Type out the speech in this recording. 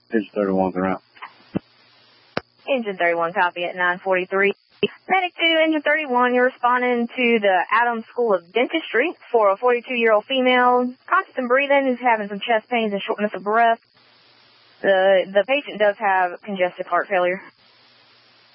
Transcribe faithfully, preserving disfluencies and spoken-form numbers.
Engine thirty-one's around. Engine thirty-one, copy at nine forty-three. Medic two, Engine thirty-one, you're responding to the Adams School of Dentistry for a forty-two-year-old female, conscious and breathing, who's having some chest pains and shortness of breath. The, the patient does have congestive heart failure.